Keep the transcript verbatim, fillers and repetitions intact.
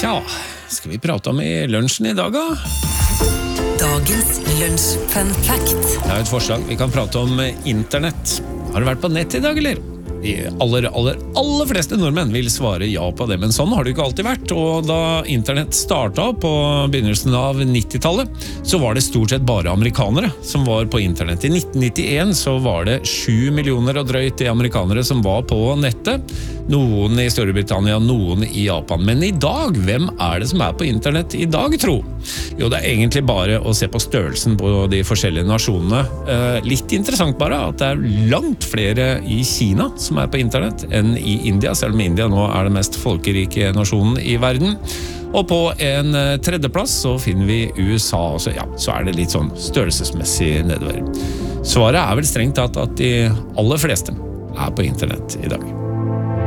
Tja, skal vi prate om i lunsjen i dag da? Dagens lunsj fun fact. Jeg har et forslag, vi kan prate om internett. Har du vært på nett i dag, eller? De aller, aller, aller fleste nordmenn vil svare ja på det, men sånn har det ikke alltid vært. Og da internett startet på begynnelsen av nittitallet, så var det stort sett bare amerikanere som var på internett. I nitten nittien så var det sju millioner og drøyt de amerikanere som var på nettet. Noen i Storbritannia, noen i Japan. Men i dag, hvem er det som er på internett i dag, tro? Jo, det er egentlig bare å se på størrelsen på de forskjellige nasjonene. Eh, litt interessant bare at det er langt flere i Kina som er på internett enn i India, selv om India nå er den mest folkerike nasjonen i verden. Og på en tredjeplass så finner vi U S A, så, ja, så er det litt sånn størrelsesmessig nedover. Svaret er vel strengt tatt at de aller fleste er på internett i dag.